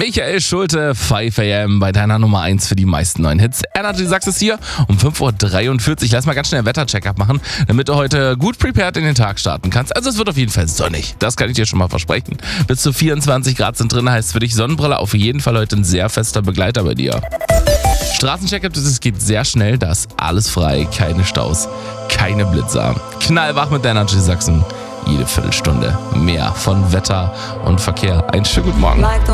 Michael Schulte, 5 AM bei deiner Nummer 1 für die meisten neuen Hits. Energy Sachs ist hier um 5:43 Uhr. Lass mal ganz schnell einen Wettercheck-up machen, damit du heute gut prepared in den Tag starten kannst. Also es wird auf jeden Fall sonnig, das kann ich dir schon mal versprechen. Bis zu 24 Grad sind drin, heißt für dich Sonnenbrille auf jeden Fall heute ein sehr fester Begleiter bei dir. Straßencheck-up, es geht sehr schnell, da ist alles frei, keine Staus, keine Blitzer. Knallwach mit Energy Sachsen. Jede Viertelstunde mehr von Wetter und Verkehr. Einen schönen guten Morgen.